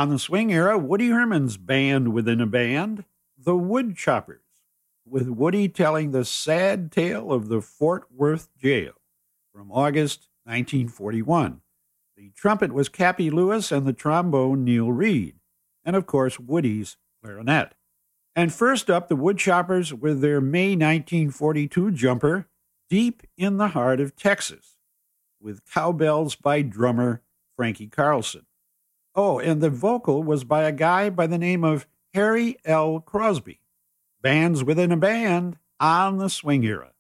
On the swing era, Woody Herman's band within a band, the Woodchoppers, with Woody telling the sad tale of the Fort Worth jail from August 1941. The trumpet was Cappy Lewis and the trombone Neil Reed, and of course Woody's clarinet. And first up, the Woodchoppers with their May 1942 jumper, Deep in the Heart of Texas, with cowbells by drummer Frankie Carlson. Oh, and the vocal was by a guy by the name of Harry L. Crosby. Bands within a band on the swing era.